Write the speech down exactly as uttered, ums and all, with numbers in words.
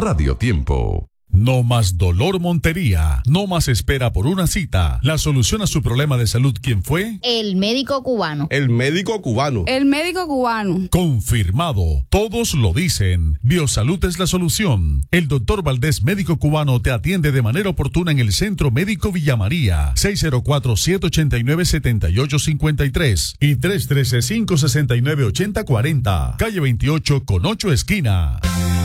Radio Tiempo. No más dolor Montería, no más espera por una cita. La solución a su problema de salud, ¿quién fue? El médico cubano. El médico cubano. El médico cubano. Confirmado. Todos lo dicen. Biosalud es la solución. El doctor Valdés, médico cubano, te atiende de manera oportuna en el Centro Médico Villa María. seis cero cuatro, siete ocho nueve, siete ocho cinco tres y tres uno tres, cinco seis nueve, ocho cero cuatro cero. Calle veintiocho con ocho esquina.